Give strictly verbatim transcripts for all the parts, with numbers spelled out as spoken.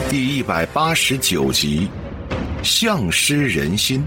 第一百八十九集，相失人心。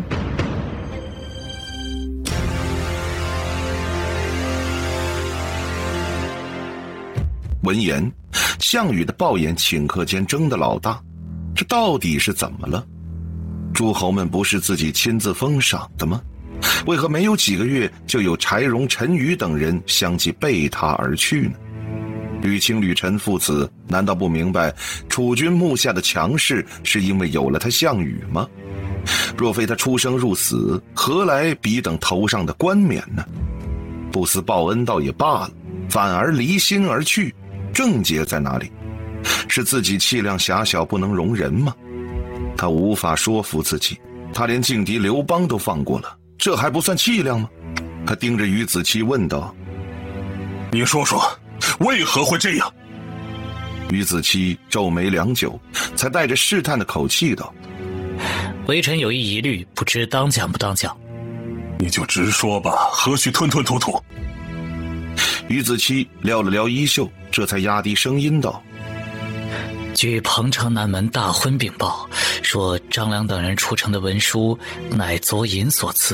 闻言，项羽的抱眼顷刻间睁得老大，这到底是怎么了？诸侯们不是自己亲自封赏的吗？为何没有几个月就有柴荣、陈馀等人相继背他而去呢？吕青、吕陈父子难道不明白楚军幕下的强势是因为有了他项羽吗？若非他出生入死，何来彼等头上的冠冕呢？不思报恩倒也罢了，反而离心而去，症结在哪里？是自己气量狭小不能容人吗？他无法说服自己，他连劲敌刘邦都放过了，这还不算气量吗？他盯着于子期问道： 你说说为何会这样？ 于子期皱眉良久，才带着试探的口气道： 微臣有一疑虑，不知当讲不当讲。 你就直说吧，何须吞吞吐吐？ 于子期撩了撩衣袖，这才压低声音道： 据彭城南门大婚禀报，说张良等人出城的文书乃左尹所赐。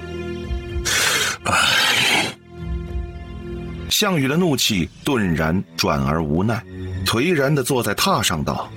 唉， 项羽的怒气顿然转而无奈，颓然地坐在榻上道：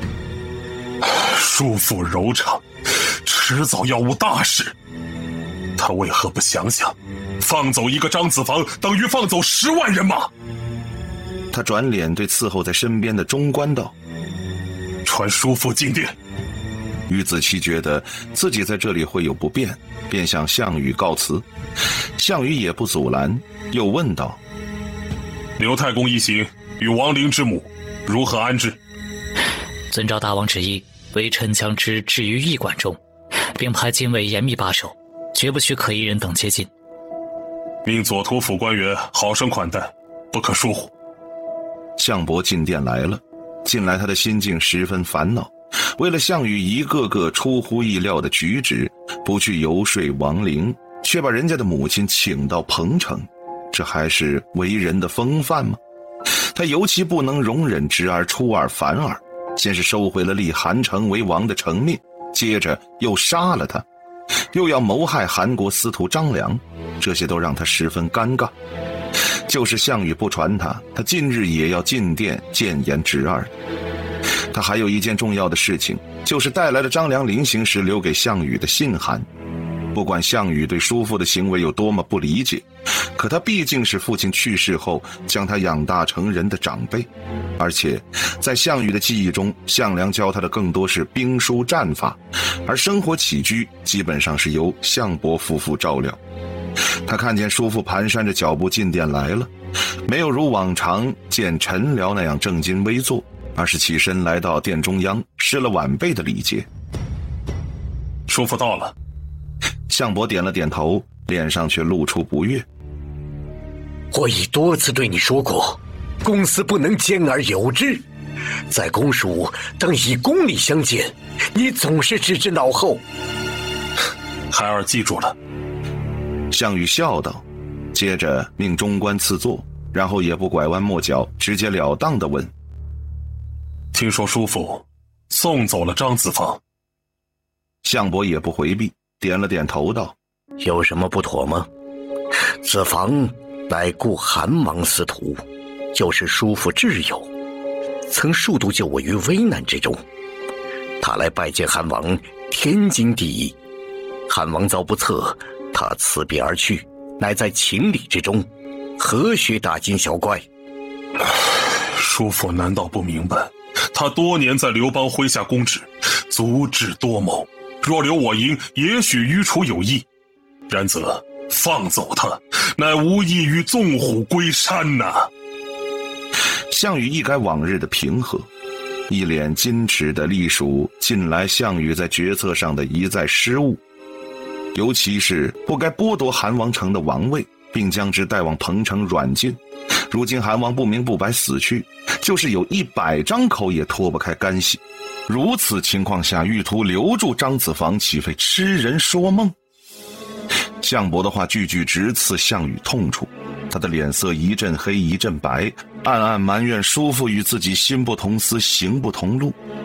叔父柔肠，迟早要无大事。他为何不想想，放走一个张子房等于放走十万人马？ 他转脸对伺候在身边的中官道： 传叔父进殿。 于子期觉得自己在这里会有不便，便向项羽告辞。项羽也不阻拦，又问道： 刘太公一行与亡灵之母如何安置？ 遵照大王旨意，微臣将之置于驿馆中，并派禁卫严密把守，绝不许可疑人等接近。 命左图府官员好生款待，不可疏忽。 项伯进殿来了，近来他的心境十分烦恼，为了项羽一个个出乎意料的举止，不去游说亡灵，却把人家的母亲请到彭城，这还是为人的风范吗？他尤其不能容忍侄儿出尔反尔，先是收回了立韩城为王的成命，接着又杀了他，又要谋害韩国司徒张良，这些都让他十分尴尬。就是项羽不传他，他近日也要进殿谏言侄儿。他还有一件重要的事情，就是带来了张良临行时留给项羽的信函。不管项羽对叔父的行为有多么不理解，可他毕竟是父亲去世后将他养大成人的长辈，而且在项羽的记忆中，项梁教他的更多是兵书战法，而生活起居基本上是由项伯夫妇照料。他看见叔父蹒跚着脚步进殿来了，没有如往常见陈辽那样正襟危坐，而是起身来到殿中央，施了晚辈的礼节。 叔父到了。 项伯点了点头，脸上却露出不悦。 我已多次对你说过，公私不能兼而有之，在公署当以公理相见，你总是置之脑后。 孩儿记住了。 项羽笑道，接着命中官赐座，然后也不拐弯抹角，直截了当地问： 听说叔父送走了张子房？ 项伯也不回避，点了点头道： 有什么不妥吗？子房乃故韩王司徒，又是叔父挚友，曾数度救我于危难之中。他来拜见韩王，天经地义。韩王遭不测，他辞别而去，乃在情理之中，何须大惊小怪？ 叔父难道不明白，他多年在刘邦麾下公职，足智多谋，若留我营，也许于楚有益。然则放走他，乃无异于纵虎归山呐、啊！ 项羽一改往日的平和，一脸矜持地隶属近来项羽在决策上的一再失误，尤其是不该剥夺韩王城的王位，并将之带往彭城软禁。如今韩王不明不白死去，就是有一百张口也脱不开干系。如此情况下，欲图留住张子房，岂非痴人说梦？项伯的话句句直刺项羽痛处，他的脸色一阵黑一阵白，暗暗埋怨叔父与自己心不同丝，行不同路。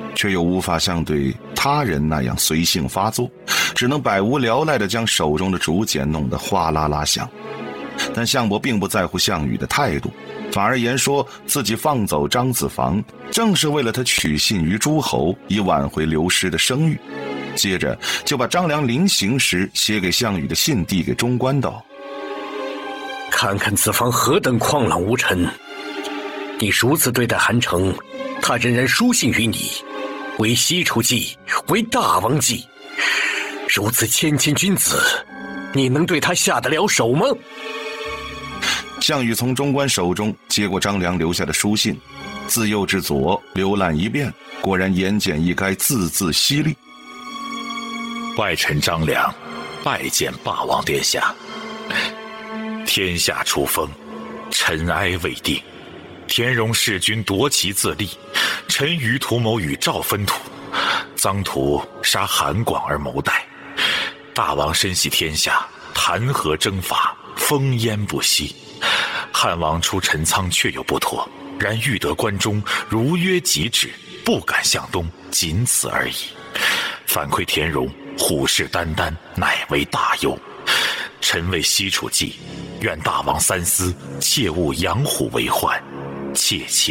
却又无法像对他人那样随性发作，只能百无聊赖地将手中的竹简弄得哗啦啦响。但项伯并不在乎项羽的态度，反而言说自己放走张子房，正是为了他取信于诸侯，以挽回刘师的声誉。接着就把张良临行时写给项羽的信递给中官道： 看看子房何等狂浪无尘，你如此对待韩城，他仍然书信于你，为西楚计，为大王计，如此谦谦君子，你能对他下得了手吗？ 项羽从中官手中接过张良留下的书信，自右至左浏览一遍，果然言简意赅，字字犀利。 外臣张良拜见霸王殿下。天下初封，尘埃未定，田荣弑君夺其自立，陈馀图谋与赵分土，臧荼杀韩广而谋代。大王身系天下，谈何征伐，烽烟不息。汉王出陈仓确有不妥，然欲得关中，如约即止，不敢向东，仅此而已。反馈田荣虎视眈眈，乃为大忧。臣为西楚计，愿大王三思，切勿养虎为患，切切。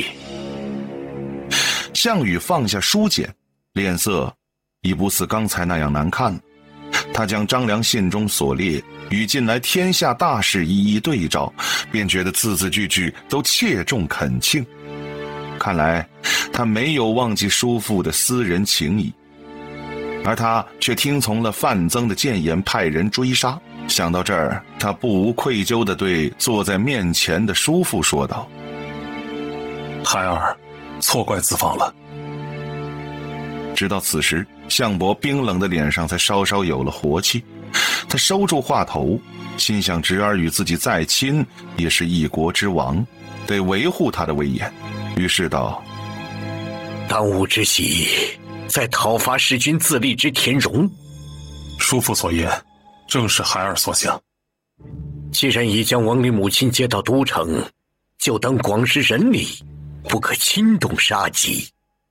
项羽放下书简，脸色已不似刚才那样难看了。他将张良信中所列与近来天下大事一一对照，便觉得字字句句都切中恳请。看来他没有忘记叔父的私人情谊，而他却听从了范增的谏言，派人追杀。想到这儿，他不无愧疚地对坐在面前的叔父说道： 孩儿错怪子房了。 直到此时，项伯冰冷的脸上才稍稍有了活气。他收住话头，心想侄儿与自己再亲，也是一国之王，得维护他的威严。于是道： 当务之急，在讨伐弑君自立之田荣。 叔父所言，正是孩儿所想。 既然已将亡灵母亲接到都城，就当广施仁礼，不可轻动杀机。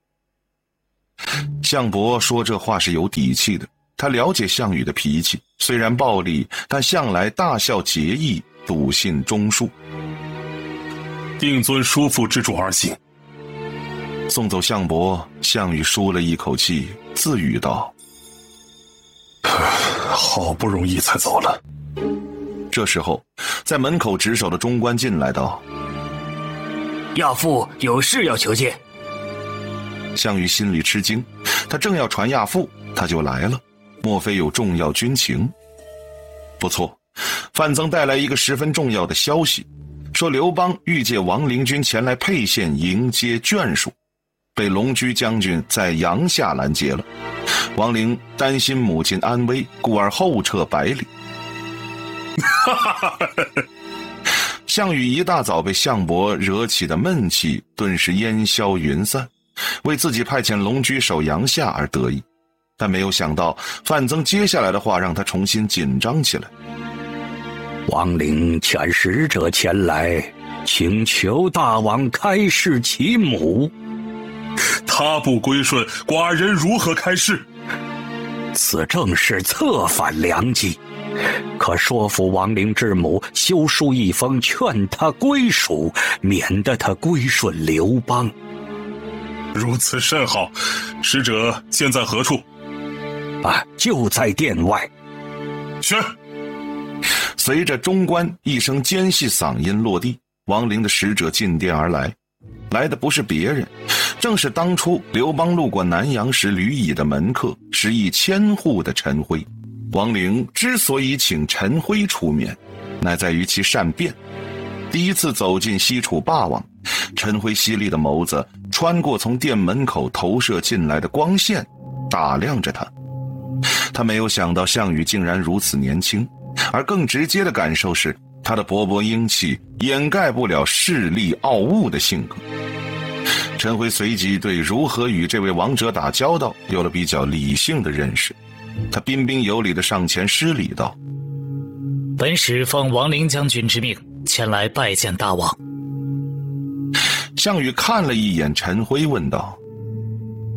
项伯说这话是有底气的，他了解项羽的脾气，虽然暴力，但向来大孝节义，笃信忠恕。 定遵叔父之嘱而行。 送走项伯，项羽舒了一口气，自语道： 好不容易才走了。 这时候在门口值守的中官进来道： 亚父有事要求见。 项羽心里吃惊，他正要传亚父，他就来了，莫非有重要军情？不错，范增带来一个十分重要的消息，说刘邦欲借王陵军前来沛县迎接眷属，被龙驹将军在阳夏拦截了。王陵担心母亲安危，故而后撤百里。项羽一大早被项伯惹起的闷气顿时烟消云散，为自己派遣龙驹守阳夏而得意。但没有想到范增接下来的话让他重新紧张起来。 王陵遣使者前来，请求大王开示其母。 他不归顺，寡人如何开示？ 此正是策反良计，可说服王陵之母修书一封，劝他归属，免得他归顺刘邦。 如此甚好。使者现在何处？ 啊，就在殿外。 去。 随着中官一声尖细嗓音落地，王陵的使者进殿而来。来的不是别人，正是当初刘邦路过南阳时吕乙的门客，食邑千户的陈辉。王陵之所以请陈辉出面，乃在于其善辩。第一次走进西楚霸王，陈辉犀利的眸子穿过从殿门口投射进来的光线，打量着他。他没有想到项羽竟然如此年轻，而更直接的感受是他的勃勃英气掩盖不了势利傲物的性格。陈辉随即对如何与这位王者打交道有了比较理性的认识，他彬彬有礼地上前施礼道： 本使奉王陵将军之命前来拜见大王。 项羽看了一眼陈辉，问道：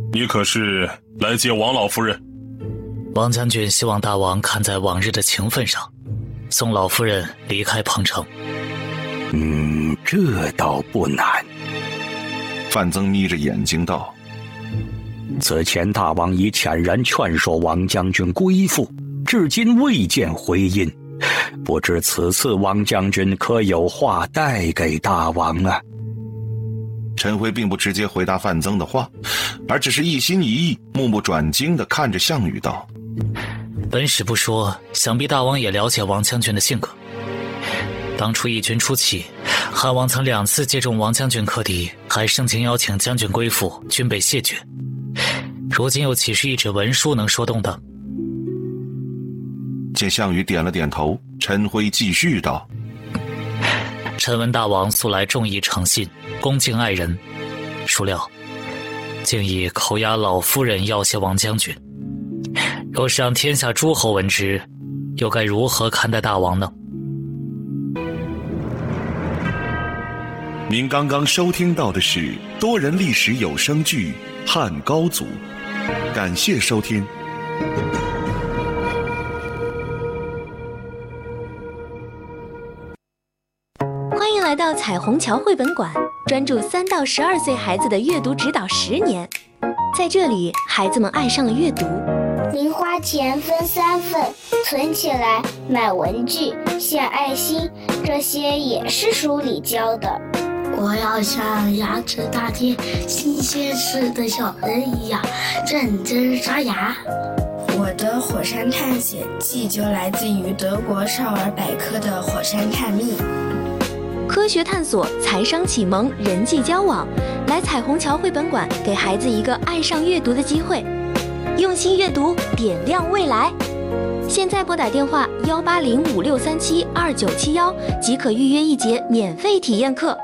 你可是来接王老夫人？ 王将军希望大王看在往日的情分上，送老夫人离开彭城。 嗯，这倒不难。 范增眯着眼睛道： 此前大王已遣人劝说王将军归附，至今未见回音，不知此次王将军可有话带给大王啊？ 陈辉并不直接回答范增的话，而只是一心一意、目不转睛地看着项羽道： 本使不说，想必大王也了解王将军的性格。当初义军初起，汉王曾两次接中王将军克敌，还盛情邀请将军归附，均被谢绝。如今又岂是一纸文书能说动的？ 见项羽点了点头，陈辉继续道： 臣闻大王素来重义诚信，恭敬爱人，孰料竟以扣押老夫人要挟王将军。若是让天下诸侯闻之，又该如何看待大王呢？ 您刚刚收听到的是多人历史有声剧《汉高祖》，感谢收听。 欢迎来到彩虹桥绘本馆，专注三到十二岁孩子的阅读指导十年。在这里，孩子们爱上了阅读。 零花钱分三份，存起来买文具、献爱心，这些也是书里教的。 我要像牙齿大贴、新鲜吃的小人一样认真刷牙。 我的火山探险记就来自于德国少儿百科的《火山探秘》。 科学探索、财商启蒙、人际交往，来彩虹桥绘本馆，给孩子一个爱上阅读的机会。用心阅读，点亮未来。现在拨打电话幺八零五六三七二九七幺即可预约一节免费体验课。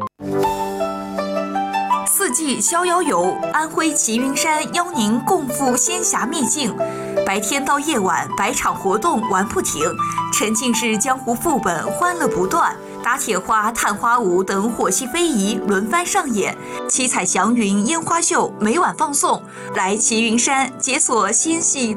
四季逍遥游，安徽齐云山邀您共赴仙侠秘境，白天到夜晚，百场活动玩不停，沉浸式江湖副本，欢乐不断。打铁花、探花舞等火系非遗轮番上演，七彩祥云烟花秀每晚放送。来齐云山解锁仙系